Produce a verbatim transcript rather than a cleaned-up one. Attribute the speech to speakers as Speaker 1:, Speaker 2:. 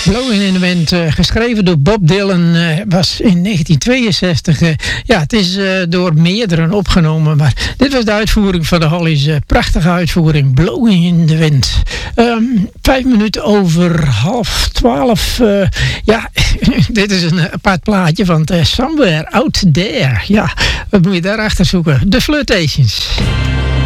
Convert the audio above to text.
Speaker 1: Blowing in the Wind, uh, geschreven door Bob Dylan, uh, was in negentien tweeënzestig. Uh, ja, het is uh, door meerdere opgenomen, maar dit was de uitvoering van de Hollies. Uh, prachtige uitvoering, Blowing in the Wind. Um, vijf minuten over half twaalf. Uh, ja, dit is een apart plaatje van uh, Somewhere Out There. Ja, wat moet je daarachter zoeken? The Flirtations.